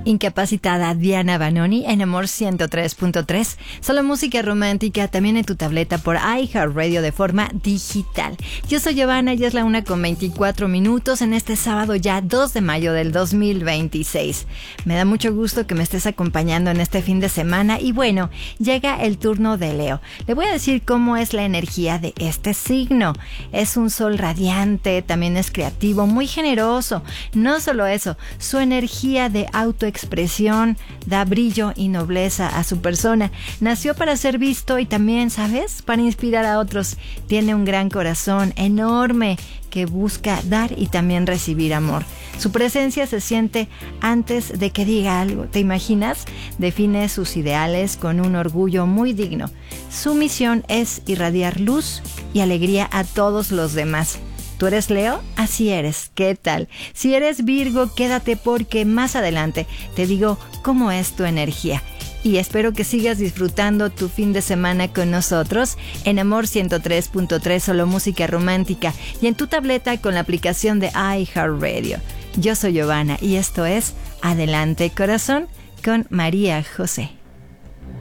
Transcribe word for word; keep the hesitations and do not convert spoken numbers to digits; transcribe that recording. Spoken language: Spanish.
Incapacitada Diana Banoni en Amor ciento tres punto tres. Solo música romántica también en tu tableta por iHeartRadio de forma digital. Yo soy Giovanna y es la una con veinticuatro minutos en este sábado ya dos de mayo del dos mil veintiséis. Me da mucho gusto que me estés acompañando en este fin de semana y bueno, llega el turno de Leo. Le voy a decir cómo es la energía de este signo. Es un sol radiante, también es creativo, muy generoso. No solo eso, su energía de autoexpresión expresión da brillo y nobleza a su persona. Nació para ser visto y también, ¿sabes?, para inspirar a otros. Tiene un gran corazón enorme que busca dar y también recibir amor. Su presencia se siente antes de que diga algo. ¿Te imaginas? Define sus ideales con un orgullo muy digno. Su misión es irradiar luz y alegría a todos los demás. ¿Tú eres Leo? Así eres. ¿Qué tal? Si eres Virgo, quédate porque más adelante te digo cómo es tu energía. Y espero que sigas disfrutando tu fin de semana con nosotros en Amor ciento tres punto tres, solo música romántica, y en tu tableta con la aplicación de iHeartRadio. Yo soy Giovanna y esto es Adelante Corazón con María José.